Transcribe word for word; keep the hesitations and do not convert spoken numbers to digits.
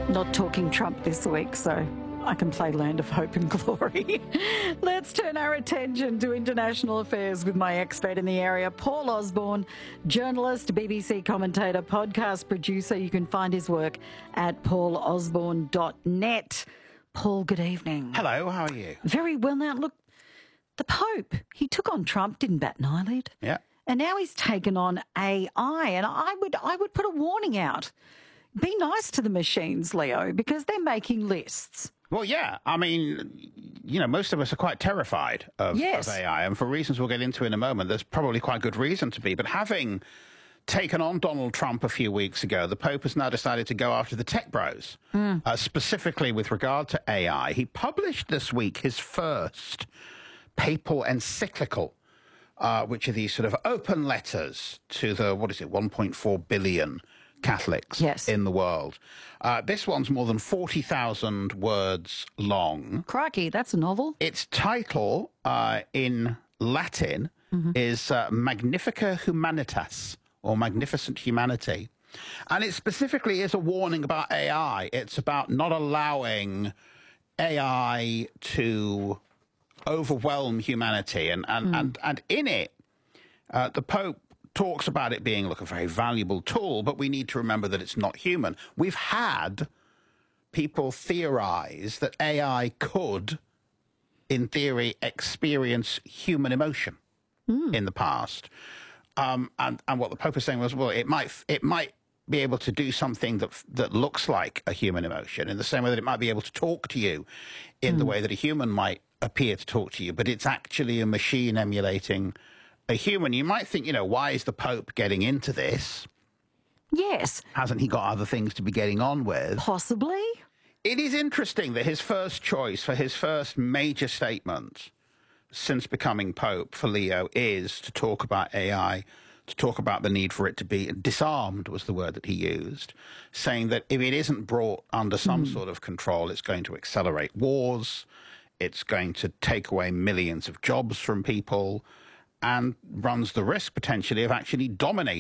Not talking Trump this week, so I can play Land of Hope and Glory. Let's turn our attention to international affairs with my expert in the area, Paul Osborne, journalist, B B C commentator, podcast producer. You can find his work at paul osborne dot net. Paul, good evening. Hello, how are you? Very well. Now, look, the Pope, he took on Trump, didn't bat an eyelid. Yeah. And now he's taken on A I, and I would I would put a warning out. Be nice to the machines, Leo, because they're making lists. Well, yeah. I mean, you know, most of us are quite terrified of, Yes. of A I, and for reasons we'll get into in a moment, there's probably quite good reason to be. But having taken on Donald Trump a few weeks ago, the Pope has now decided to go after the tech bros, mm. uh, specifically with regard to A I. He published this week his first papal encyclical, uh, which are these sort of open letters to the, what is it, one point four billion Catholics yes. in the world. Uh, this one's more than forty thousand words long. Crikey, that's a novel. Its title uh, in Latin mm-hmm. is uh, Magnifica Humanitas, or Magnificent Humanity. And it specifically is a warning about A I. It's about not allowing A I to overwhelm humanity. And, and, mm. and, and in it, uh, the Pope talks about it being, look, a very valuable tool, but we need to remember that it's not human. We've had people theorize that A I could, in theory, experience human emotion mm. in the past. Um, and, and what the Pope is saying was, well, it might it might be able to do something that that looks like a human emotion, in the same way that it might be able to talk to you in mm. the way that a human might appear to talk to you, but it's actually a machine emulating a human. You might think, you know, why is the Pope getting into this? Yes. Hasn't he got other things to be getting on with? Possibly. It is interesting that his first choice for his first major statement since becoming Pope for Leo is to talk about A I, to talk about the need for it to be disarmed, was the word that he used, saying that if it isn't brought under some mm. sort of control, it's going to accelerate wars, it's going to take away millions of jobs from people, and runs the risk, potentially, of actually dominating